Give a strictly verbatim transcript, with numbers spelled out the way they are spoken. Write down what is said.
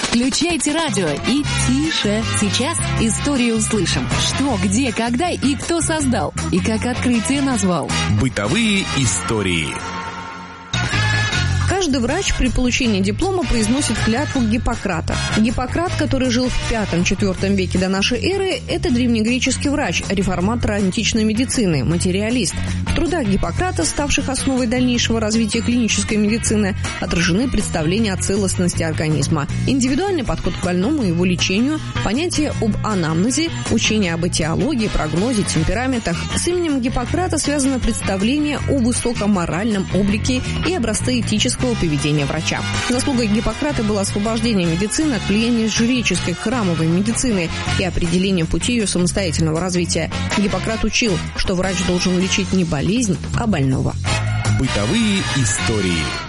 Включайте радио и тише. Сейчас историю услышим. Что, где, когда и кто создал. И как открытие назвал. Бытовые истории. Каждый врач при получении диплома произносит клятву Гиппократа. Гиппократ, который жил в пятом-четвёртом веке до нашей эры, это древнегреческий врач, реформатор античной медицины, материалист. В трудах Гиппократа, ставших основой дальнейшего развития клинической медицины, отражены представления о целостности организма, индивидуальный подход к больному и его лечению, понятие об анамнезе, учение об этиологии, прогнозе, темпераментах. С именем Гиппократа связано представление о высоком моральном облике и образцы этического поведения врача. Заслугой Гиппократа было освобождение медицины от влияния жреческой храмовой медицины и определение пути ее самостоятельного развития. Гиппократ учил, что врач должен лечить не болезнь, а больного. Бытовые истории.